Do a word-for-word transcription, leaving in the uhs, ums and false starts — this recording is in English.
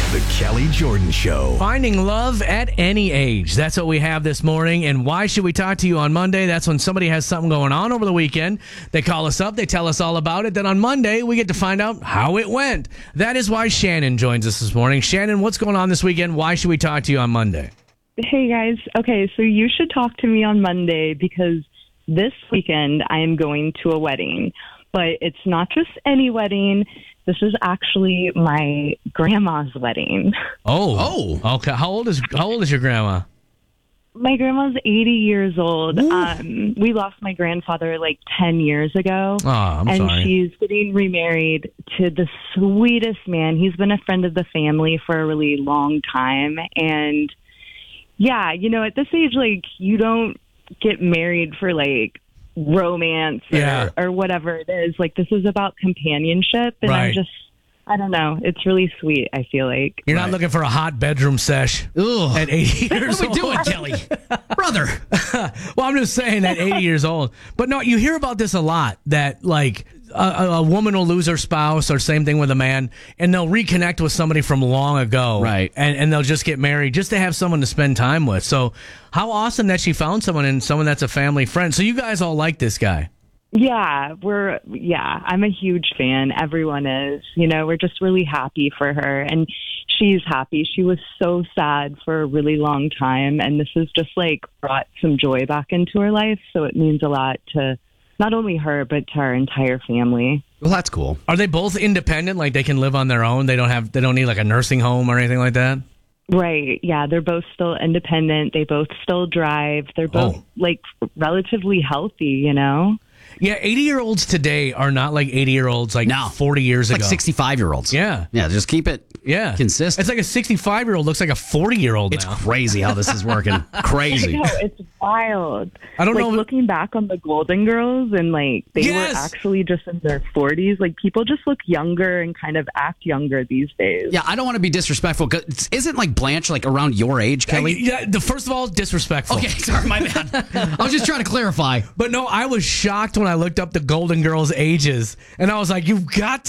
The Kelly Jordan Show. Finding love at any age. That's what we have this morning. And why should we talk to you on Monday? That's when somebody has something going on over the weekend. They call us up. They tell us all about it. Then on Monday, we get to find out how it went. That is why Shannon joins us this morning. Shannon, what's going on this weekend? Why should we talk to you on Monday? Hey, guys. Okay, so you should talk to me on Monday because this weekend I am going to a wedding. But it's not just any wedding. This is actually my grandma's wedding. Oh, oh, okay. How old is how old is your grandma? My grandma's eighty years old. Um, we lost my grandfather like ten years ago. Oh, I'm and sorry. she's getting remarried to the sweetest man. He's been a friend of the family for a really long time. And yeah, you know, at this age, like, you don't get married for like romance or, Yeah. or whatever it is. Like, this is about companionship, and Right. I'm just, I don't know. It's really sweet, I feel like. You're not looking for a hot bedroom sesh Ugh. at eighty years What are we old. doing, Kelly? Brother. Well, I'm just saying at eighty years old. But no, you hear about this a lot, that like a, a woman will lose her spouse, or same thing with a man, and they'll reconnect with somebody from long ago. Right. And, and they'll just get married just to have someone to spend time with. So how awesome that she found someone, and someone that's a family friend. So you guys all like this guy. Yeah, we're, yeah, I'm a huge fan. Everyone is, you know, we're just really happy for her, and she's happy. She was so sad for a really long time, and this has just like brought some joy back into her life. So it means a lot to not only her, but to our entire family. Well, that's cool. Are they both independent? Like they can live on their own? They don't have, they don't need like a nursing home or anything like that? Right. Yeah, they're both still independent. They both still drive. They're both Oh. like relatively healthy, you know? Yeah, eighty-year-olds today are not like eighty-year-olds like No. forty years It's ago. like sixty-five-year-olds. Yeah. Yeah, just keep it Yeah. consistent. It's like a sixty-five-year-old looks like a forty-year-old It's now. crazy how this is working. Crazy. No, it's wild. I don't like, know- looking back on the Golden Girls, and like they Yes! were actually just in their forties. Like, people just look younger and kind of act younger these days. Yeah, I don't want to be disrespectful. 'Cause isn't like Blanche like around your age, Kelly? Yeah, the first of all, disrespectful. Okay, sorry, my bad. I was just trying to clarify. But no, I was shocked when I looked up the Golden Girls' ages, and I was like, you've got to